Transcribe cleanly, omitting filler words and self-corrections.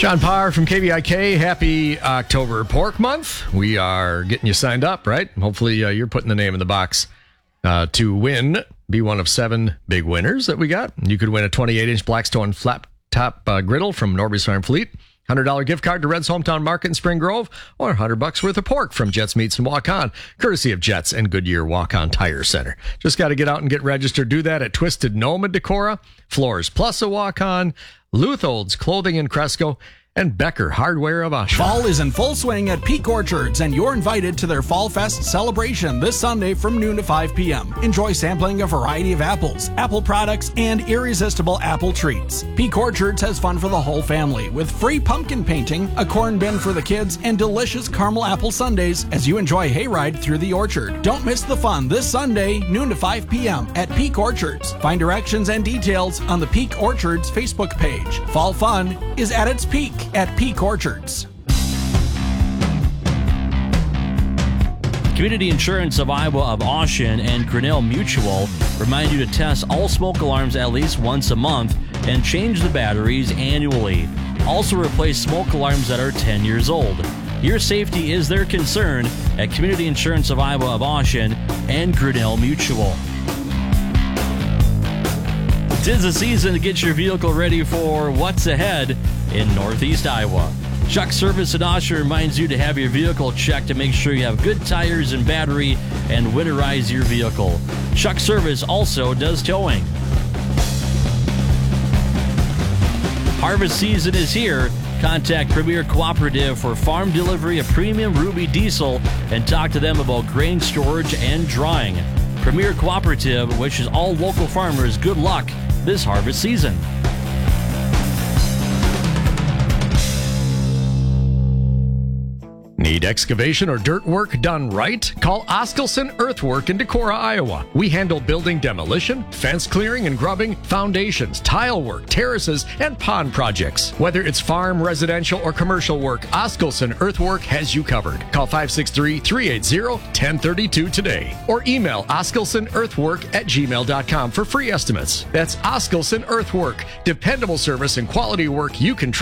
John Parr from KVIK. Happy October Pork Month. We are getting you signed up, right? Hopefully you're putting the name in the box to win. Be one of 7 big winners that we got. You could win a 28-inch Blackstone flat top griddle from Norby's Farm Fleet, $100 gift card to Red's Hometown Market in Spring Grove, or $100 worth of pork from Jets Meats and Walk-On, courtesy of Jets and Goodyear Walk-On Tire Center. Just got to get out and get registered. Do that at Twisted Gnome in Decorah, Floors Plus a Walk-On, Luthold's Clothing in Cresco, and Becker Hardware of Oshawa. Fall is in full swing at Peak Orchards, and you're invited to their Fall Fest celebration this Sunday from noon to 5 p.m. Enjoy sampling a variety of apples, apple products, and irresistible apple treats. Peak Orchards has fun for the whole family with free pumpkin painting, a corn bin for the kids, and delicious caramel apple sundaes as you enjoy hayride through the orchard. Don't miss the fun this Sunday, noon to 5 p.m. at Peak Orchards. Find directions and details on the Peak Orchards Facebook page. Fall fun is at its peak at Peak Orchards. Community Insurance of Iowa of Oshen and Grinnell Mutual remind you to test all smoke alarms at least once a month and change the batteries annually. Also replace smoke alarms that are 10 years old. Your safety is their concern at Community Insurance of Iowa of Oshen and Grinnell Mutual. 'Tis the season to get your vehicle ready for what's ahead in Northeast Iowa. Chuck Service in Osher reminds you to have your vehicle checked to make sure you have good tires and battery and winterize your vehicle. Chuck Service also does towing. Harvest season is here. Contact Premier Cooperative for farm delivery of premium Ruby diesel and talk to them about grain storage and drying. Premier Cooperative wishes all local farmers good luck this harvest season. Need excavation or dirt work done right? Call Oskelson Earthwork in Decorah, Iowa. We handle building demolition, fence clearing and grubbing, foundations, tile work, terraces, and pond projects. Whether it's farm, residential, or commercial work, Oskelson Earthwork has you covered. Call 563-380-1032 today or email oskelsonearthwork@gmail.com for free estimates. That's Oskelson Earthwork. Dependable service and quality work you can trust.